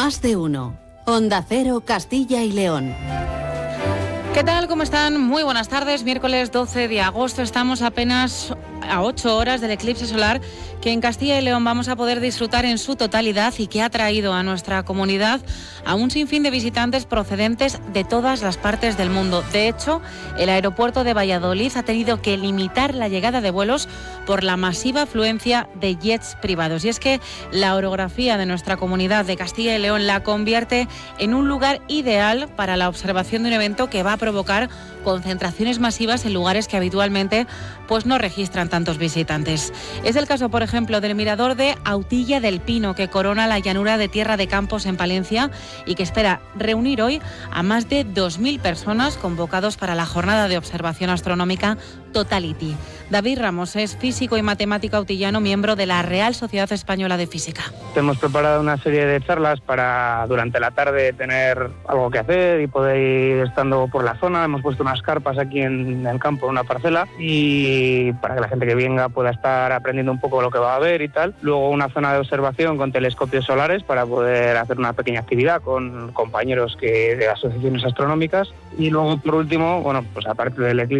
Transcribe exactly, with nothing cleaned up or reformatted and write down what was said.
Más de uno. Onda Cero, Castilla y León. ¿Qué tal? ¿Cómo están? Muy buenas tardes. Miércoles doce de agosto. Estamos apenas a ocho horas del eclipse solar que en Castilla y León vamos a poder disfrutar en su totalidad y que ha traído a nuestra comunidad a un sinfín de visitantes procedentes de todas las partes del mundo. De hecho, el aeropuerto de Valladolid ha tenido que limitar la llegada de vuelos por la masiva afluencia de jets privados. Y es que la orografía de nuestra comunidad de Castilla y León la convierte en un lugar ideal para la observación de un evento que va a provocar concentraciones masivas en lugares que habitualmente pues no registran tantos visitantes. Es el caso, por ejemplo, del mirador de Autilla del Pino, que corona la llanura de Tierra de Campos en Palencia y que espera reunir hoy a más de dos mil personas convocados para la jornada de observación astronómica Totality. David Ramos es físico y matemático autillano, miembro de la Real Sociedad Española de Física. Hemos preparado una serie de charlas para durante la tarde tener algo que hacer y poder ir estando por la zona. Hemos puesto unas carpas aquí en el campo, en una parcela, y para que la gente que venga pueda estar aprendiendo un poco lo que va a ver y tal. Luego una zona de observación con telescopios solares para poder hacer una pequeña actividad con compañeros que de asociaciones astronómicas. Y luego, por último, bueno, pues aparte del eclipse